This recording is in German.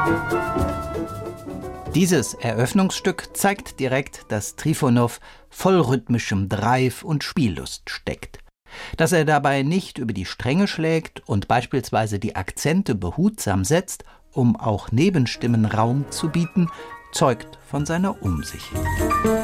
Dieses Eröffnungsstück zeigt direkt, dass Trifonow voll rhythmischem Drive und Spiellust steckt. Dass er dabei nicht über die Stränge schlägt und beispielsweise die Akzente behutsam setzt, um auch Nebenstimmen Raum zu bieten, zeugt von seiner Umsicht.